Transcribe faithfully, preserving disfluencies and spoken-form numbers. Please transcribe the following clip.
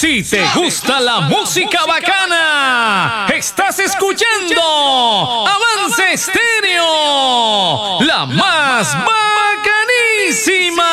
Si te gusta la música bacana, estás escuchando Avance Estéreo, la más bacanísima.